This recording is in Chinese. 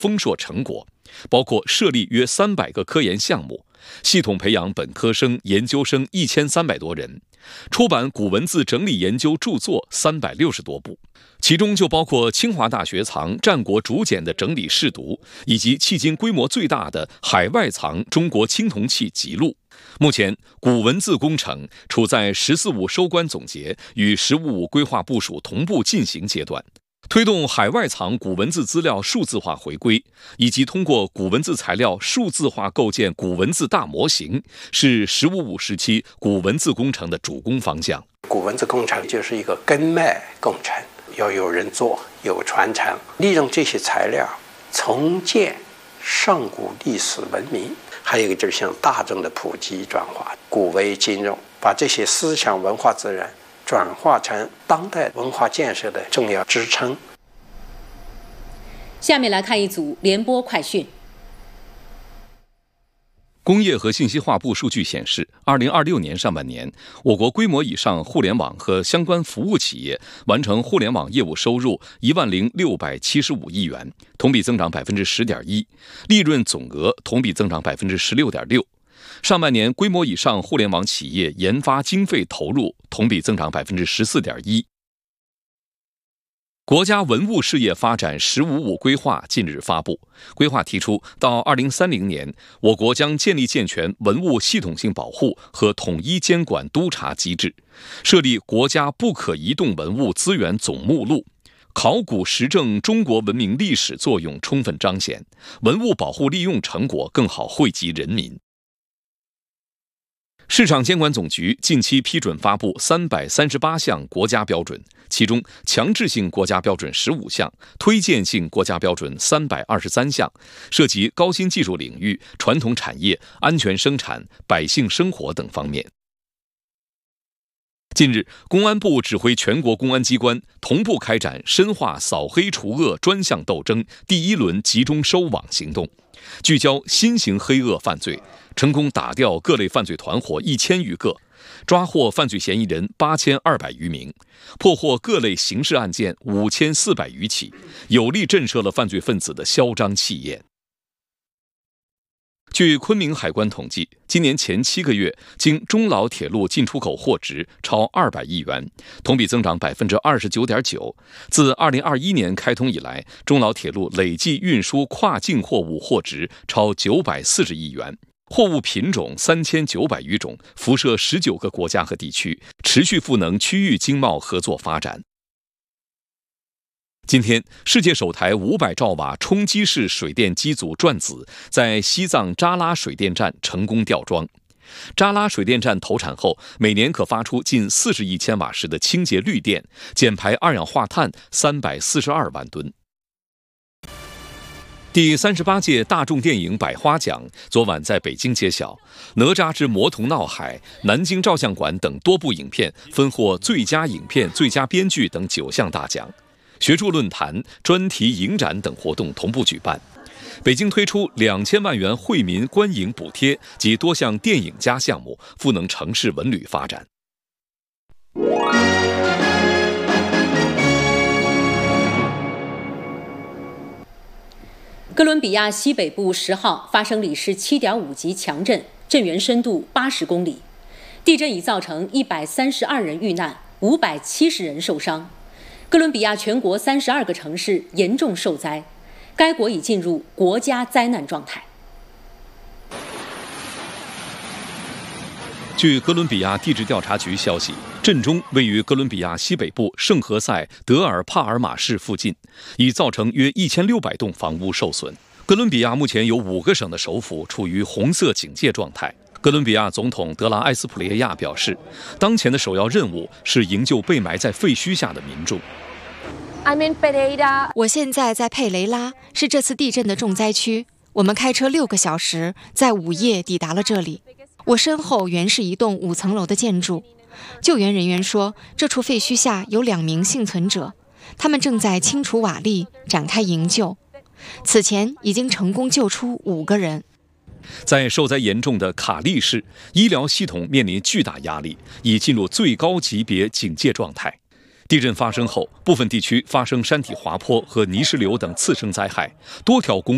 丰硕成果，包括设立约300个科研项目，系统培养本科生、研究生1300多人，出版古文字整理研究著作360多部，其中就包括清华大学藏战国竹简的整理试读，以及迄今规模最大的海外藏中国青铜器集录。目前，古文字工程处在“十四五”收官总结与“十五五”规划部署同步进行阶段。推动海外藏古文字资料数字化回归，以及通过古文字材料数字化构建古文字大模型，是“十五五”时期古文字工程的主攻方向。 古文字工程就是一个根脉工程，要有人做，有传承，利用这些材料重建上古历史文明。还有一个就是向大众的普及转化，古为今用，把这些思想文化资源转化成当代文化建设的重要支撑。 下面来看一组联播快讯。 工业和信息化部数据显示，2026年上半年，我国规模以上互联网和相关服务企业完成互联网业务收入10675亿元，同比增长10.1%，利润总额同比增长16.6%。上半年规模以上互联网企业研发经费投入同比增长14.1%。国家文物事业发展“十五五”规划近日发布，规划提出，到2030年，我国将建立健全文物系统性保护和统一监管督查机制，设立国家不可移动文物资源总目录，考古实证中国文明历史作用充分彰显，文物保护利用成果更好惠及人民。市场监管总局近期批准发布338项国家标准，其中强制性国家标准15项，推荐性国家标准323项，涉及高新技术领域、传统产业、安全生产、百姓生活等方面。近日，公安部指挥全国公安机关同步开展深化扫黑除恶专项斗争第1轮集中收网行动，聚焦新型黑恶犯罪，成功打掉各类犯罪团伙1000余个，抓获犯罪嫌疑人8200余名，破获各类刑事案件5400余起，有力震慑了犯罪分子的嚣张气焰。据昆明海关统计，今年前7个月，经中老铁路进出口货值超200亿元，同比增长29.9%。自2021年开通以来，中老铁路累计运输跨境货物货值超940亿元，货物品种3900余种，辐射19个国家和地区，持续赋能区域经贸合作发展。今天，世界首台500兆瓦冲击式水电机组转子在西藏扎拉水电站成功吊装。扎拉水电站投产后，每年可发出近40亿千瓦时的清洁绿电，减排二氧化碳342万吨。第38届大众电影百花奖昨晚在北京揭晓，《哪吒之魔童闹海》、南京照相馆等多部影片分获最佳影片、最佳编剧等9项大奖。学术论坛、专题影展等活动同步举办。北京推出2000万元惠民观影补贴及多项电影加项目，赋能城市文旅发展。 哥伦比亚西北部10号发生里氏7.5级强震，震源深度80公里。地震已造成132人遇难，570人受伤。哥伦比亚全国32个城市严重受灾，该国已进入国家灾难状态。 据哥伦比亚地质调查局消息，震中位于哥伦比亚西北部圣何塞德尔帕尔马市附近，已造成约1600栋房屋受损。哥伦比亚目前有5个省的首府处于红色警戒状态。哥伦比亚总统德拉埃斯普雷亚表示，当前的首要任务是营救被埋在废墟下的民众。 我现在在佩雷拉，是这次地震的重灾区。我们开车6个小时，在午夜抵达了这里。我身后原是一栋5层楼的建筑。救援人员说，这处废墟下有2名幸存者，他们正在清除瓦砾，展开营救。此前已经成功救出5个人。 在受灾严重的卡利市，医疗系统面临巨大压力，已进入最高级别警戒状态。地震发生后，部分地区发生山体滑坡和泥石流等次生灾害，多条公